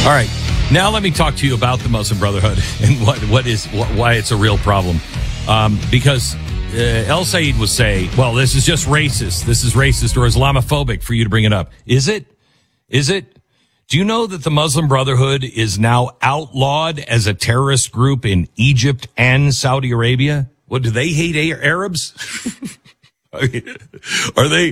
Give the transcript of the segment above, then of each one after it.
All right. Now let me talk to you about the Muslim Brotherhood and why it's a real problem. Because El Sayed will say, well, this is just racist. This is racist or Islamophobic for you to bring it up. Is it? Is it? Do you know that the Muslim Brotherhood is now outlawed as a terrorist group in Egypt and Saudi Arabia? What, do they hate Arabs? Are they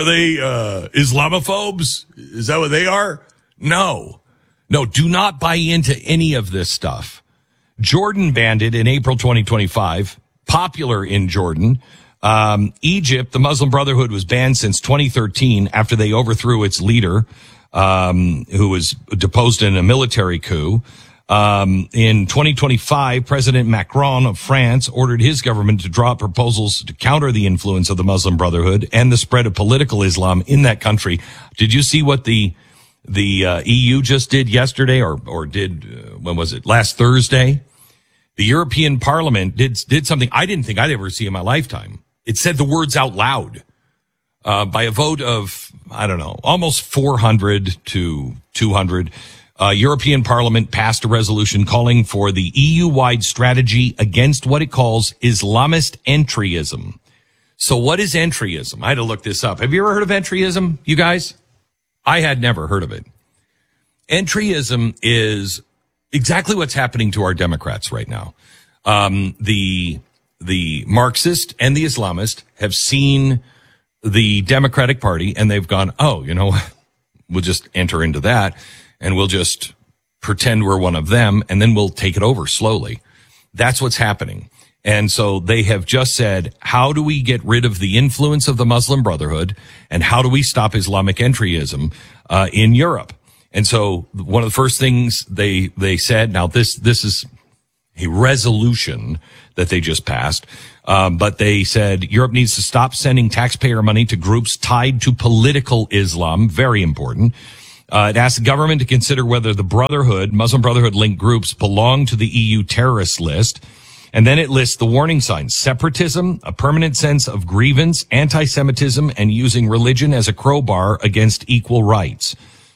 Islamophobes? Is that what they are? No, do not buy into any of this stuff. Jordan banned it in April 2025. Popular in Jordan. Egypt, the Muslim Brotherhood was banned since 2013 after they overthrew its leader, who was deposed in a military coup. In 2025, President Macron of France ordered his government to draw up proposals to counter the influence of the Muslim Brotherhood and the spread of political Islam in that country. Did you see what the EU just did yesterday or did, when was it? Last Thursday? The European Parliament did something I didn't think I'd ever see in my lifetime. It said the words out loud, by a vote of, I don't know, almost 400 to 200. European Parliament passed a resolution calling for the EU-wide strategy against what it calls Islamist entryism. So what is entryism? I had to look this up. Have you ever heard of entryism, you guys? I had never heard of it. Entryism is exactly what's happening to our Democrats right now. The Marxist and the Islamist have seen the Democratic Party and they've gone, oh, you know, we'll just enter into that and we'll just pretend we're one of them and then we'll take it over slowly. That's what's happening. And so they have just said, how do we get rid of the influence of the Muslim Brotherhood and how do we stop Islamic entryism in Europe? And so one of the first things they said, now this is a resolution that they just passed, but they said Europe needs to stop sending taxpayer money to groups tied to political Islam. Very important. It asked the government to consider whether the Muslim Brotherhood-linked groups belong to the EU terrorist list. And then it lists the warning signs: separatism, a permanent sense of grievance, anti-Semitism, and using religion as a crowbar against equal rights.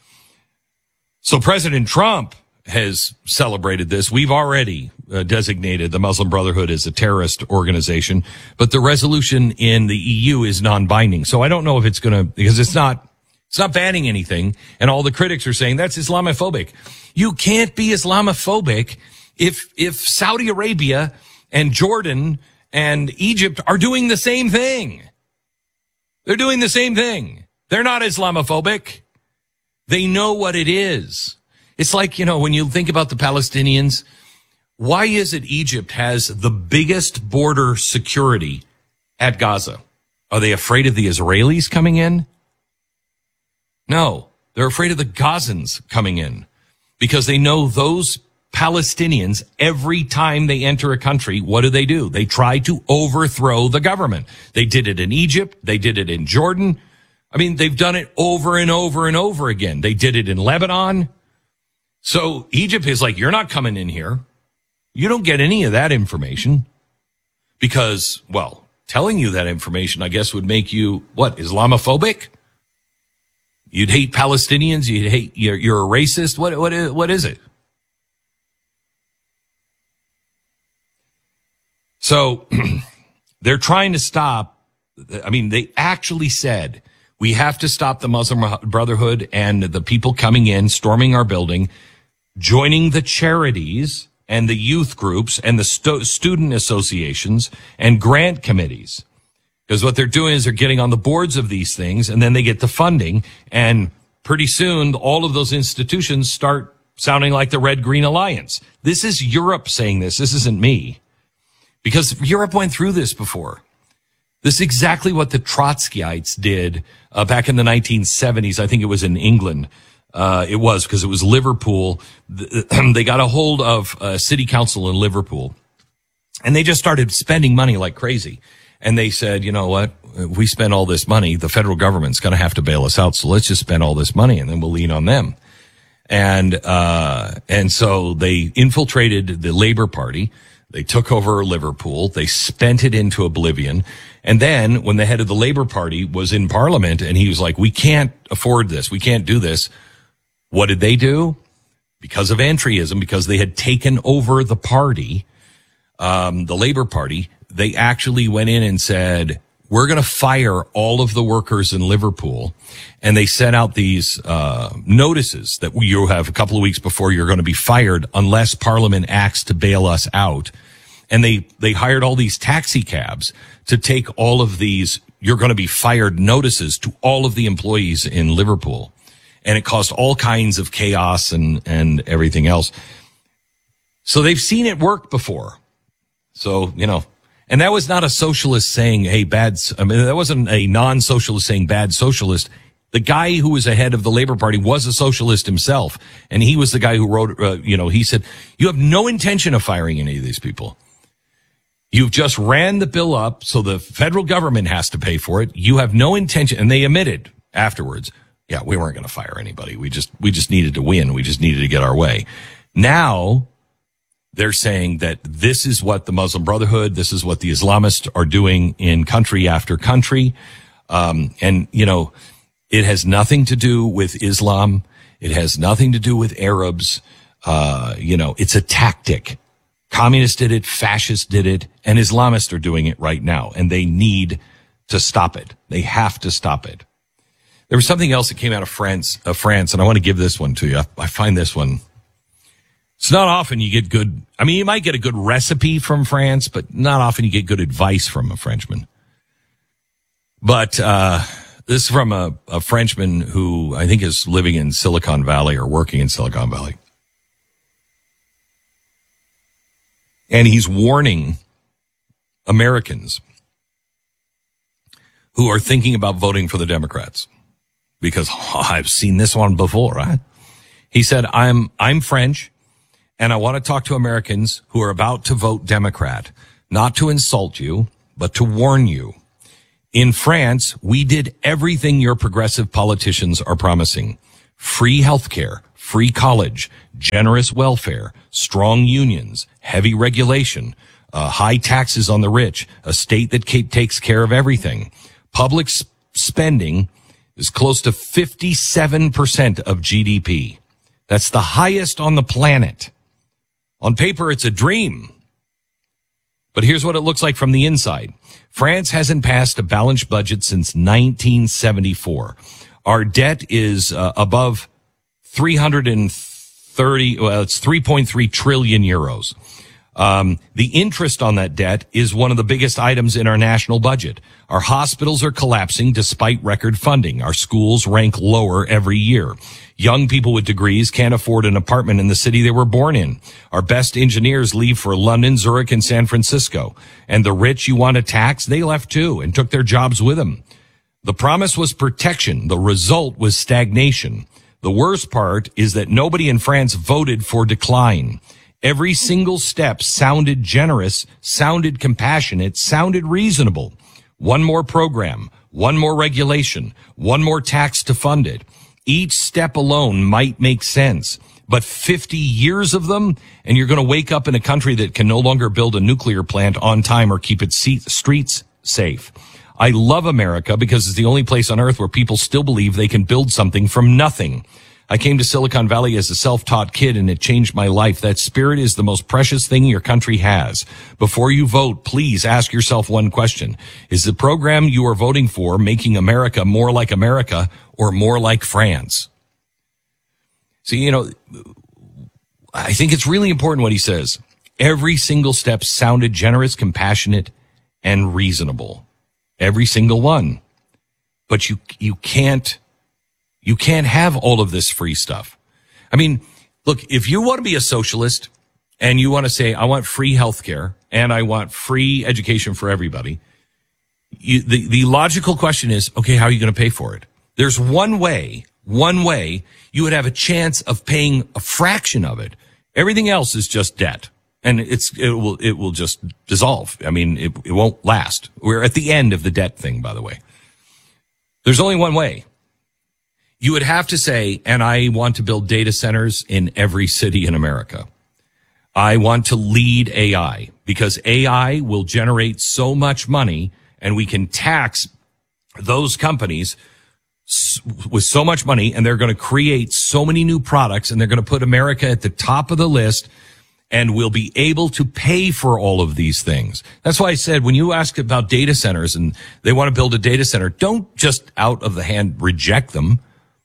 So President Trump has celebrated this. We've already designated the Muslim Brotherhood as a terrorist organization, but the resolution in the EU is non-binding. So I don't know if it's going to, because it's not banning anything, and all the critics are saying that's Islamophobic. You can't be Islamophobic if Saudi Arabia and Jordan and Egypt are doing the same thing. They're doing the same thing. They're not Islamophobic. They know what it is. It's like, you know, when you think about the Palestinians, why is it Egypt has the biggest border security at Gaza? Are they afraid of the Israelis coming in? No, they're afraid of the Gazans coming in because they know those Palestinians, every time they enter a country, what do? They try to overthrow the government. They did it in Egypt. They did it in Jordan. I mean, they've done it over and over and over again. They did it in Lebanon. So Egypt is like, you're not coming in here. You don't get any of that information because, well, telling you that information, I guess, would make you, what, Islamophobic? You'd hate Palestinians. You'd hate, you're a racist. What is it? So they're trying to stop. I mean, they actually said, we have to stop the Muslim Brotherhood and the people coming in, storming our building, joining the charities and the youth groups and the student associations and grant committees. Because what they're doing is they're getting on the boards of these things and then they get the funding. And pretty soon all of those institutions start sounding like the Red-Green Alliance. This is Europe saying this. This isn't me. Because Europe went through this before. This is exactly what the Trotskyites did back in the 1970s. I think it was in England. It was because it was Liverpool. They got a hold of city council in Liverpool, and they just started spending money like crazy. And they said, you know what? If we spend all this money, the federal government's going to have to bail us out. So let's just spend all this money, and then we'll lean on them. And so they infiltrated the Labour Party. They took over Liverpool. They spent it into oblivion. And then when the head of the Labour Party was in Parliament and he was like, we can't afford this. We can't do this. What did they do? because of entryism, because they had taken over the party, the Labour Party, they actually went in and said, we're going to fire all of the workers in Liverpool. And they sent out these notices that you have a couple of weeks before you're going to be fired unless Parliament acts to bail us out. And they hired all these taxi cabs to take all of these you're going to be fired notices to all of the employees in Liverpool. And it caused all kinds of chaos and everything else. So they've seen it work before. So, and that was not a socialist saying, hey, that wasn't a non-socialist saying bad socialist. The guy who was ahead of the Labour Party was a socialist himself. And he was the guy who wrote, he said, you have no intention of firing any of these people. You've just ran the bill up so the federal government has to pay for it. You have no intention. And they admitted afterwards, yeah, we weren't going to fire anybody. We just needed to win. We just needed to get our way. Now they're saying that this is what the Muslim Brotherhood, this is what the Islamists are doing in country after country. It has nothing to do with Islam. It has nothing to do with Arabs. It's a tactic. Communists did it, fascists did it, and Islamists are doing it right now, and they need to stop it. They have to stop it. There was something else that came out of France, and I want to give this one to you. I find this one. It's not often you get good. I mean, you might get a good recipe from France, but not often you get good advice from a Frenchman. But this is from a Frenchman who I think is living in Silicon Valley or working in Silicon Valley. And he's warning Americans who are thinking about voting for the Democrats because I've seen this one before, right? He said, I'm French and I want to talk to Americans who are about to vote Democrat, not to insult you, but to warn you. In France, we did everything your progressive politicians are promising. Free healthcare, free college, generous welfare, strong unions, heavy regulation, high taxes on the rich, a state that takes care of everything. Public spending is close to 57% of GDP. That's the highest on the planet. On paper, it's a dream. But here's what it looks like from the inside. France hasn't passed a balanced budget since 1974. Our debt is above 3.3 trillion euros. The interest on that debt is one of the biggest items in our national budget. Our hospitals are collapsing despite record funding. Our schools rank lower every year. Young people with degrees can't afford an apartment in the city they were born in. Our best engineers leave for London, Zurich, and San Francisco. And the rich you want to tax, they left too and took their jobs with them. The promise was protection. The result was stagnation. The worst part is that nobody in France voted for decline. Every single step sounded generous, sounded compassionate, sounded reasonable. One more program, one more regulation, one more tax to fund it. Each step alone might make sense, but 50 years of them, and you're going to wake up in a country that can no longer build a nuclear plant on time or keep its streets safe. I love America because it's the only place on earth where people still believe they can build something from nothing. I came to Silicon Valley as a self-taught kid and it changed my life. That spirit is the most precious thing your country has. Before you vote, please ask yourself one question. Is the program you are voting for making America more like America or more like France? See, I think it's really important what he says. Every single step sounded generous, compassionate, and reasonable. Every single one. But you can't have all of this free stuff. I mean, look, if you want to be a socialist and you want to say, I want free healthcare and I want free education for everybody, the logical question is, okay, how are you going to pay for it? There's one way you would have a chance of paying a fraction of it. Everything else is just debt. And it will just dissolve. I mean, it won't last. We're at the end of the debt thing, by the way. There's only one way. You would have to say, and I want to build data centers in every city in America. I want to lead AI because AI will generate so much money and we can tax those companies with so much money, and they're going to create so many new products, and they're going to put America at the top of the list, and we'll be able to pay for all of these things. That's why I said, when you ask about data centers and they want to build a data center, don't just out of the hand reject them.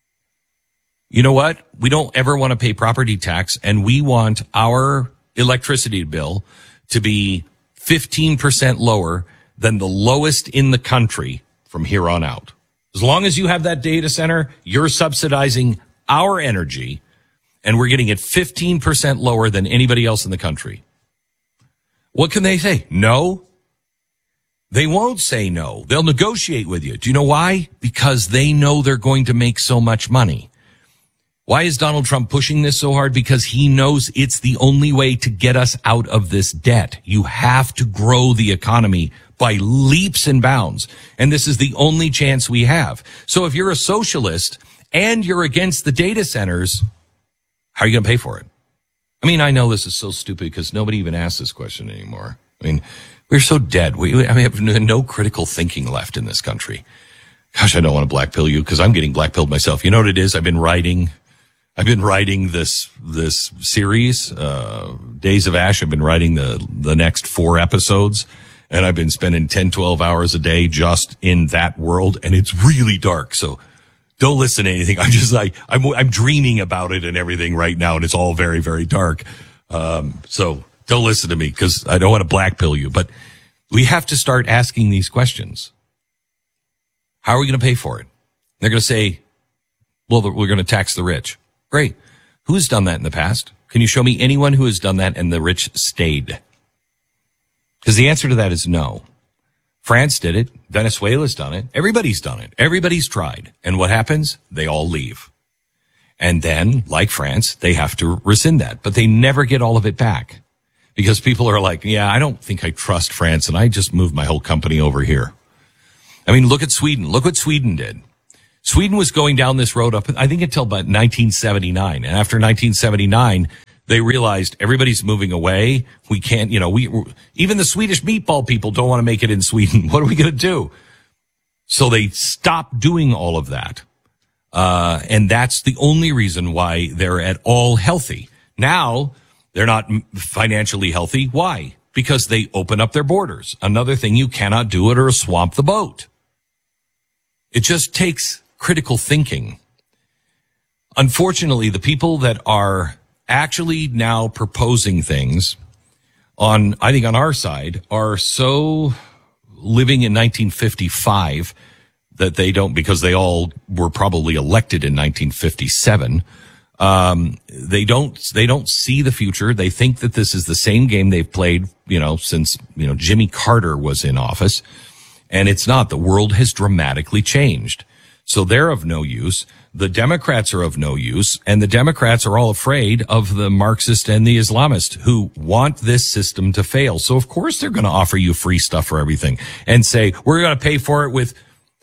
You know what? We don't ever want to pay property tax, and we want our electricity bill to be 15% lower than the lowest in the country from here on out. As long as you have that data center, you're subsidizing our energy, and we're getting it 15% lower than anybody else in the country. What can they say? No? They won't say no. They'll negotiate with you. Do you know why? Because they know they're going to make so much money. Why is Donald Trump pushing this so hard? Because he knows it's the only way to get us out of this debt. You have to grow the economy by leaps and bounds. And this is the only chance we have. So if you're a socialist and you're against the data centers, how are you going to pay for it? I mean, I know this is so stupid because nobody even asks this question anymore. I mean, we're so dead. We have no critical thinking left in this country. Gosh, I don't want to blackpill you because I'm getting blackpilled myself. You know what it is? I've been writing this series, Days of Ash. I've been writing the next 4 episodes, and I've been spending 10, 12 hours a day just in that world, and it's really dark. So don't listen to anything. I'm just like, I'm dreaming about it and everything right now, and it's all very, very dark. So don't listen to me because I don't want to blackpill you, but we have to start asking these questions. How are we going to pay for it? They're going to say, well, we're going to tax the rich. Great. Who's done that in the past? Can you show me anyone who has done that and the rich stayed? Because the answer to that is no. France did it. Venezuela's done it. Everybody's done it. Everybody's tried. And what happens? They all leave. And then, like France, they have to rescind that. But they never get all of it back. Because people are like, yeah, I don't think I trust France, and I just moved my whole company over here. I mean, look at Sweden. Look what Sweden did. Sweden was going down this road up, I think, until about 1979. And after 1979, they realized everybody's moving away. We can't, even the Swedish meatball people don't want to make it in Sweden. What are we going to do? So they stopped doing all of that. And that's the only reason why they're at all healthy. Now, they're not financially healthy. Why? Because they open up their borders. Another thing you cannot do it or swamp the boat. It just takes critical thinking. Unfortunately, the people that are actually now proposing things on our side are so living in 1955 that they don't, because they all were probably elected in 1957. They don't see the future. They think that this is the same game they've played, since, Jimmy Carter was in office. And it's not. The world has dramatically changed. So they're of no use. The Democrats are of no use. And the Democrats are all afraid of the Marxist and the Islamist who want this system to fail. So of course they're going to offer you free stuff for everything and say, we're going to pay for it with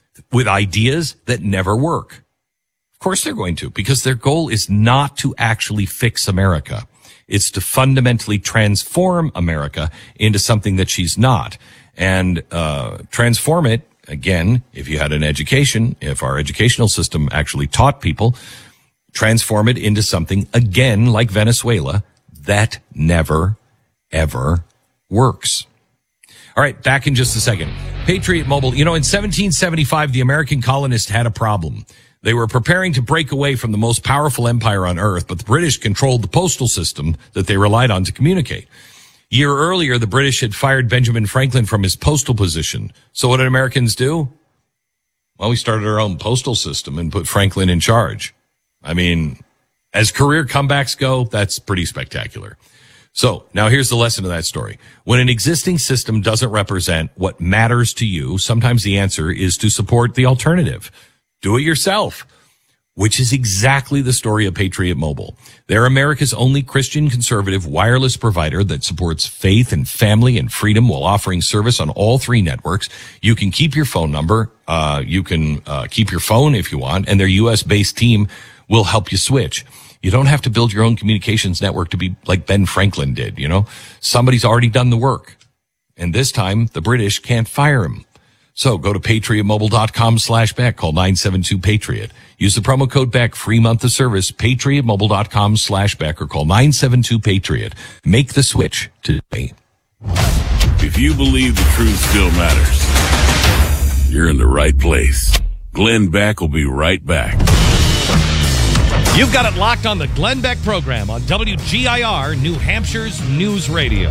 ideas that never work. Of course they're going to, because their goal is not to actually fix America. It's to fundamentally transform America into something that she's not. And transform it, again, if you had an education, if our educational system actually taught people, transform it into something, again, like Venezuela, that never, ever works. All right, back in just a second. Patriot Mobile. In 1775, the American colonists had a problem. They were preparing to break away from the most powerful empire on earth, but the British controlled the postal system that they relied on to communicate. A year earlier, the British had fired Benjamin Franklin from his postal position. So what did Americans do? Well, we started our own postal system and put Franklin in charge. I mean, as career comebacks go, that's pretty spectacular. So now here's the lesson of that story. When an existing system doesn't represent what matters to you, sometimes the answer is to support the alternative. Do it yourself, which is exactly the story of Patriot Mobile. They're America's only Christian conservative wireless provider that supports faith and family and freedom while offering service on all 3 networks. You can keep your phone number. You can keep your phone if you want, and their U.S.-based team will help you switch. You don't have to build your own communications network to be like Ben Franklin did, Somebody's already done the work. And this time, the British can't fire him. So go to patriotmobile.com/Beck. Call 972-PATRIOT. Use the promo code Beck. Free month of service. patriotmobile.com/Beck or call 972-PATRIOT. Make the switch today. If you believe the truth still matters, you're in the right place. Glenn Beck will be right back. You've got it locked on the Glenn Beck program on WGIR, New Hampshire's News Radio.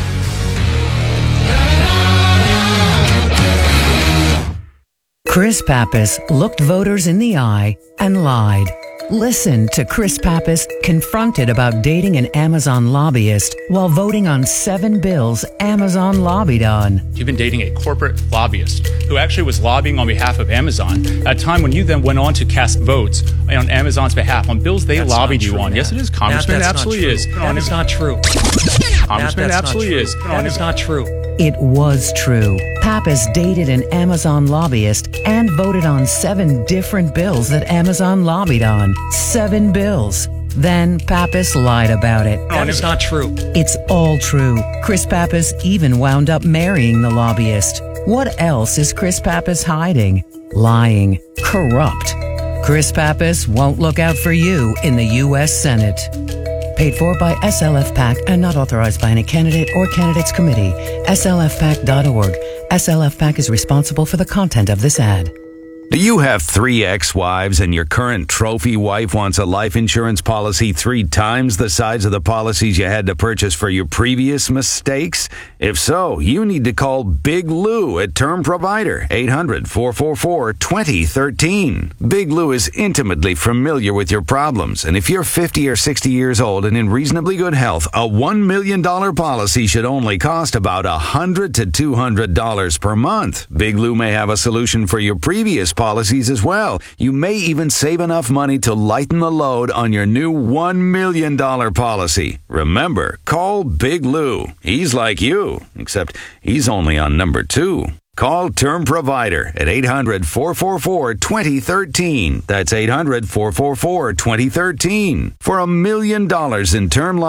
Chris Pappas looked voters in the eye and lied. Listen to Chris Pappas confronted about dating an Amazon lobbyist while voting on 7 bills Amazon lobbied on. You've been dating a corporate lobbyist who actually was lobbying on behalf of Amazon at a time when you then went on to cast votes on Amazon's behalf on bills they lobbied you on. Matt. Yes, it is. Congressman, it absolutely is. That is not true. Congressman, it absolutely is. That is not true. It was true. Pappas dated an Amazon lobbyist and voted on 7 different bills that Amazon lobbied on. 7 bills. Then Pappas lied about it. That is not true. It's all true. Chris Pappas even wound up marrying the lobbyist. What else is Chris Pappas hiding? Lying. Corrupt. Chris Pappas won't look out for you in the U.S. Senate. Paid for by SLF PAC and not authorized by any candidate or candidates committee. SLFPAC.org. SLF PAC is responsible for the content of this ad. Do you have 3 ex-wives and your current trophy wife wants a life insurance policy 3 times the size of the policies you had to purchase for your previous mistakes? If so, you need to call Big Lou at Term Provider, 800-444-2013. Big Lou is intimately familiar with your problems, and if you're 50 or 60 years old and in reasonably good health, a $1 million policy should only cost about $100 to $200 per month. Big Lou may have a solution for your previous policies as well. You may even save enough money to lighten the load on your new $1 million policy. Remember, call Big Lou. He's like you, except he's only on number 2. Call Term Provider at 800-444-2013. That's 800-444-2013 for $1 million in term life